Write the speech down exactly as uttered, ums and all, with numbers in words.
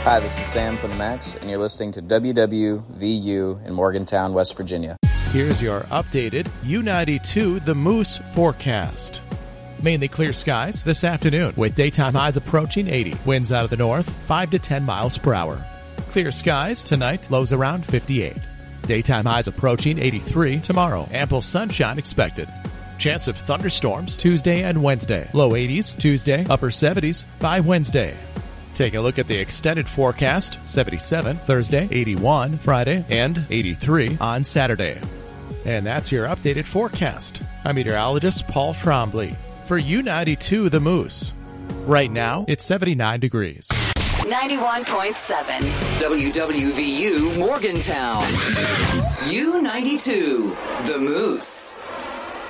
Hi, this is Sam from the Max, and you're listening to W W V U in Morgantown, West Virginia. Here's your updated U ninety-two The Moose forecast. Mainly clear skies this afternoon, with daytime highs approaching eighty. Winds out of the north, five to ten miles per hour. Clear skies tonight, lows around fifty-eight. Daytime highs approaching eighty-three tomorrow. Ample sunshine expected. Chance of thunderstorms Tuesday and Wednesday. Low eighties Tuesday, upper seventies by Wednesday. Take a look at the extended forecast. seventy-seven Thursday, eighty-one Friday, and eighty-three on Saturday. And that's your updated forecast. I'm meteorologist Paul Trombley for U ninety-two The Moose. Right now, it's seventy-nine degrees. ninety-one point seven W W V U Morgantown. U ninety-two The Moose.